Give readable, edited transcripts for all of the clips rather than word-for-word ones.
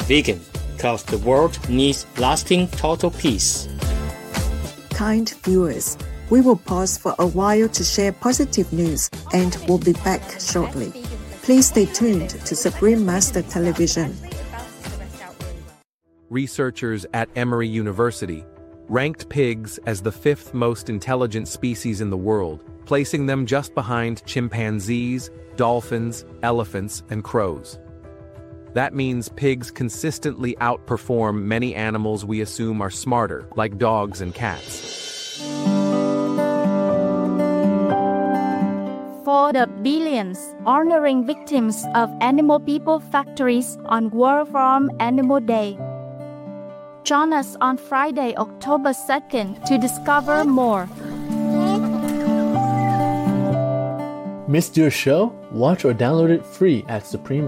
vegan, because the world needs lasting total peace. Kind viewers, we will pause for a while to share positive news and we'll be back shortly. Please stay tuned to Supreme Master Television. Researchers at Emory University ranked pigs as the 5th most intelligent species in the world, placing them just behind chimpanzees, dolphins, elephants, and crows. That means pigs consistently outperform many animals we assume are smarter, like dogs and cats. For the billions, honoring victims of animal people factories on World Farm Animal Day. Join us on Friday, October 2nd to discover more. Missed your show? Watch or download it free at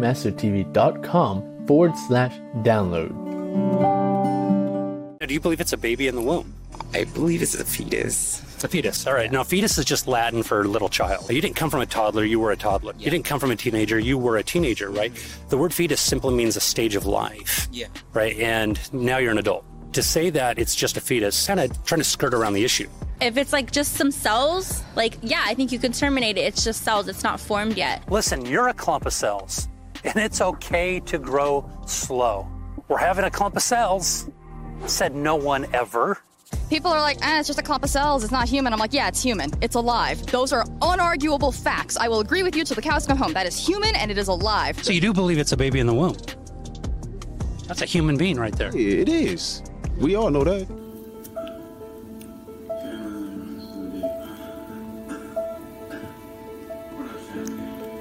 suprememastertv.com/download. Do you believe it's a baby in the womb? I believe it's a fetus. It's a fetus. All right. Now, fetus is just Latin for little child. You didn't come from a toddler. You were a toddler. Yeah. You didn't come from a teenager. You were a teenager, right? The word fetus simply means a stage of life. Yeah. Right. And now you're an adult. To say that it's just a fetus, kind of trying to skirt around the issue. If it's like just some cells, like, yeah, I think you can terminate it. It's just cells. It's not formed yet. Listen, you're a clump of cells, and it's okay to grow slow. We're having a clump of cells, said no one ever. People are like, it's just a clump of cells. It's not human. I'm like, yeah, it's human. It's alive. Those are unarguable facts. I will agree with you till the cows come home. That is human, and it is alive. So you do believe it's a baby in the womb? That's a human being right there. It is. We all know that.